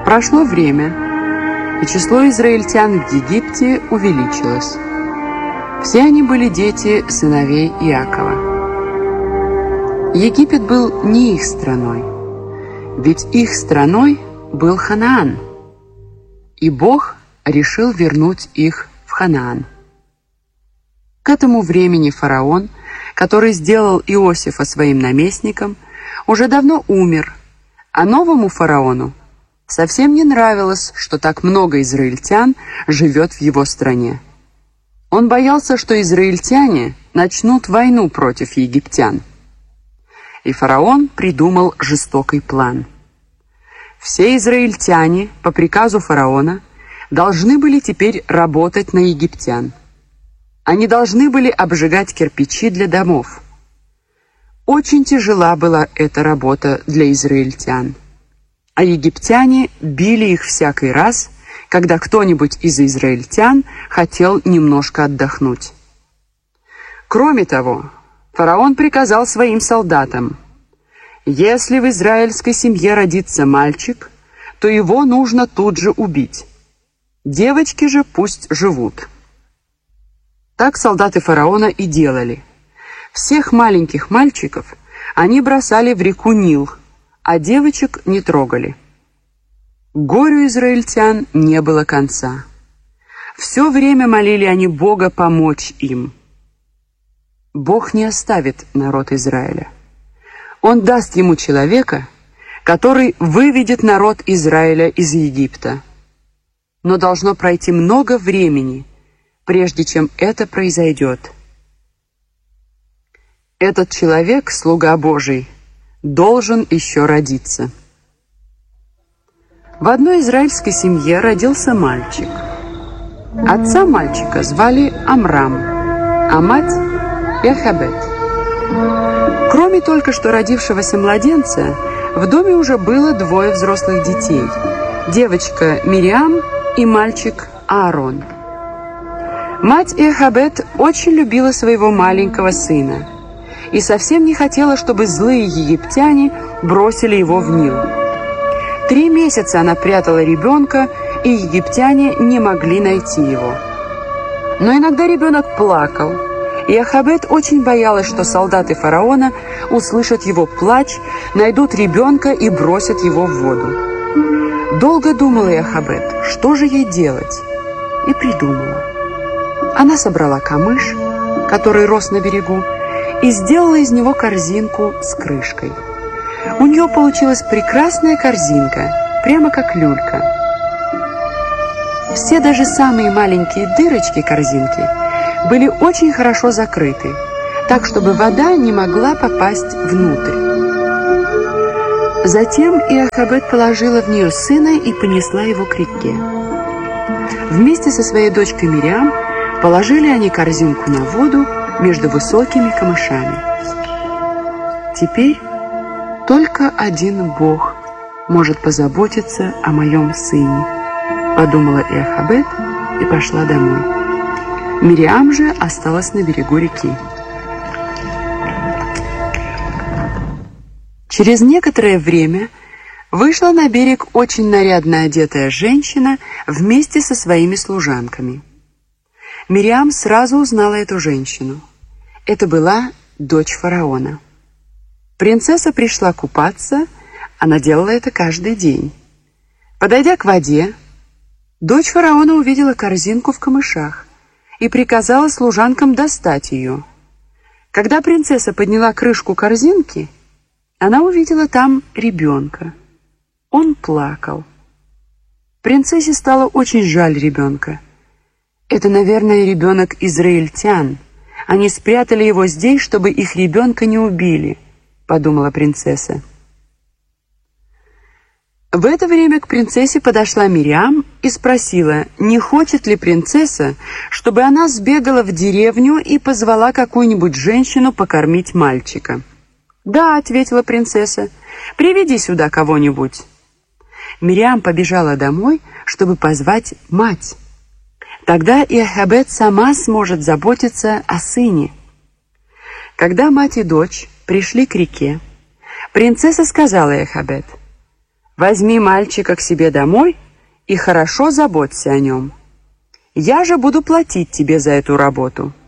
Прошло время, и число израильтян в Египте увеличилось. Все они были дети сыновей Иакова. Египет был не их страной, ведь их страной был Ханаан, и Бог решил вернуть их в Ханаан. К этому времени фараон, который сделал Иосифа своим наместником, уже давно умер, а новому фараону совсем не нравилось, что так много израильтян живет в его стране. Он боялся, что израильтяне начнут войну против египтян. И фараон придумал жестокий план. Все израильтяне по приказу фараона должны были теперь работать на египтян. Они должны были обжигать кирпичи для домов. Очень тяжела была эта работа для израильтян. А египтяне били их всякий раз, когда кто-нибудь из израильтян хотел немножко отдохнуть. Кроме того, фараон приказал своим солдатам: если в израильской семье родится мальчик, то его нужно тут же убить. Девочки же пусть живут. Так солдаты фараона и делали. Всех маленьких мальчиков они бросали в реку Нил, а девочек не трогали. Горю израильтян не было конца. Все время молили они Бога помочь им. Бог не оставит народ Израиля. Он даст ему человека, который выведет народ Израиля из Египта. Но должно пройти много времени, прежде чем это произойдет. Этот человек, слуга Божий, должен еще родиться. В одной израильской семье родился мальчик. Отца мальчика звали Амрам, а мать — Йохабед. Кроме только что родившегося младенца, в доме уже было двое взрослых детей — девочка Мириам и мальчик Аарон. Мать Йохабед очень любила своего маленького сына и совсем не хотела, чтобы злые египтяне бросили его в Нил. 3 месяца она прятала ребенка, и египтяне не могли найти его. Но иногда ребенок плакал, и Йохабед очень боялась, что солдаты фараона услышат его плач, найдут ребенка и бросят его в воду. Долго думала Йохабед, что же ей делать, и придумала. Она собрала камыш, который рос на берегу, и сделала из него корзинку с крышкой. У нее получилась прекрасная корзинка, прямо как люлька. Все, даже самые маленькие дырочки корзинки, были очень хорошо закрыты, так, чтобы вода не могла попасть внутрь. Затем Йохабед положила в нее сына и понесла его к реке. Вместе со своей дочкой Мириам положили они корзинку на воду между высокими камышами. Теперь только один Бог может позаботиться о моем сыне, подумала Йохабед и пошла домой. Мириам же осталась на берегу реки. Через некоторое время вышла на берег очень нарядно одетая женщина вместе со своими служанками. Мириам сразу узнала эту женщину. Это была дочь фараона. Принцесса пришла купаться, она делала это каждый день. Подойдя к воде, дочь фараона увидела корзинку в камышах и приказала служанкам достать ее. Когда принцесса подняла крышку корзинки, она увидела там ребенка. Он плакал. Принцессе стало очень жаль ребенка. Это, наверное, ребенок израильтян. Они спрятали его здесь, чтобы их ребенка не убили, подумала принцесса. В это время к принцессе подошла Мириам и спросила, не хочет ли принцесса, чтобы она сбегала в деревню и позвала какую-нибудь женщину покормить мальчика. «Да», — ответила принцесса, — «приведи сюда кого-нибудь». Мириам побежала домой, чтобы позвать мать. Тогда Йохабед сама сможет заботиться о сыне. Когда мать и дочь пришли к реке, принцесса сказала Йохабед: Возьми мальчика к себе домой и хорошо заботься о нем. Я же буду платить тебе за эту работу».